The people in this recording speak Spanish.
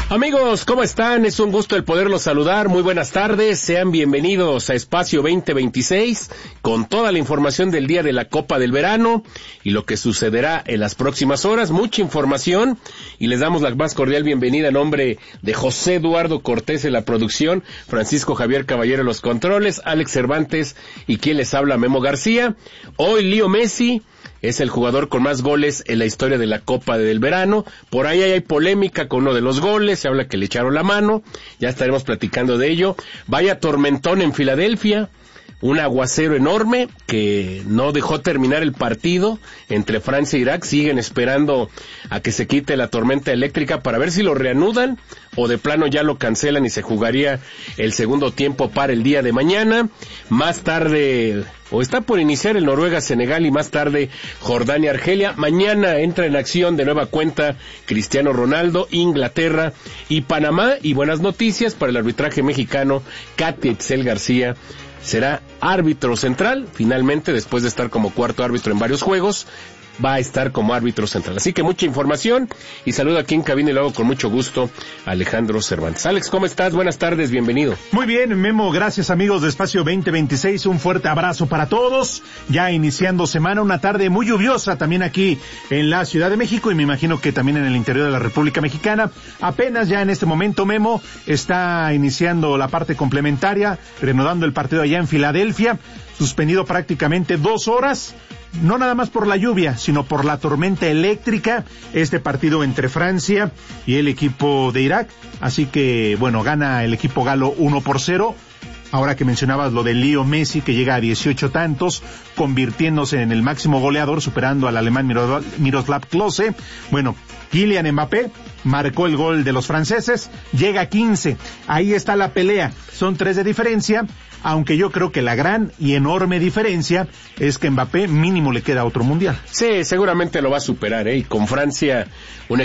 Amigos, ¿cómo están? Es un gusto el poderlos saludar. Muy buenas tardes. Sean bienvenidos a Espacio 2026 con toda la información del día de la Copa del Verano y lo que sucederá en las próximas horas. Mucha información y les damos la más cordial bienvenida en nombre de José Eduardo Cortés en la producción, Francisco Javier Caballero en los controles, Alex Cervantes y quien les habla, Memo García. Hoy Leo Messi es el jugador con más goles en la historia de la Copa del Verano. Por ahí hay polémica con uno de los goles, se habla que le echaron la mano, ya estaremos platicando de ello. Vaya tormentón en Filadelfia, un aguacero enorme que no dejó terminar el partido entre Francia e Irak. Siguen esperando a que se quite la tormenta eléctrica para ver si lo reanudan o de plano ya lo cancelan y se jugaría el segundo tiempo para el día de mañana. Más tarde, o está por iniciar el Noruega-Senegal y más tarde Jordania-Argelia. Mañana entra en acción de nueva cuenta Cristiano Ronaldo, Inglaterra y Panamá. Y buenas noticias para el arbitraje mexicano, Katy Itzel García será árbitro central, finalmente, después de estar como cuarto árbitro en varios juegos, va a estar como árbitro central. Así que mucha información y saludo aquí en cabina y lo hago con mucho gusto Alejandro Cervantes. Alex, ¿cómo estás? Buenas tardes, bienvenido. Muy bien, Memo, gracias amigos de Espacio 2026, un fuerte abrazo para todos. Ya iniciando semana, una tarde muy lluviosa también aquí en la Ciudad de México y me imagino que también en el interior de la República Mexicana. Apenas ya en este momento, Memo, está iniciando la parte complementaria, reanudando el partido allá en Filadelfia, suspendido prácticamente 2 horas. No nada más por la lluvia, sino por la tormenta eléctrica, este partido entre Francia y el equipo de Irak. Así que, bueno, gana el equipo galo 1-0. Ahora que mencionabas lo de Leo Messi, que llega a 18 tantos, convirtiéndose en el máximo goleador, superando al alemán Miroslav Klose. Bueno, Kylian Mbappé marcó el gol de los franceses, llega a 15. Ahí está la pelea, son 3 de diferencia, aunque yo creo que la gran y enorme diferencia es que Mbappé mínimo le queda otro mundial. Sí, seguramente lo va a superar, y con Francia, un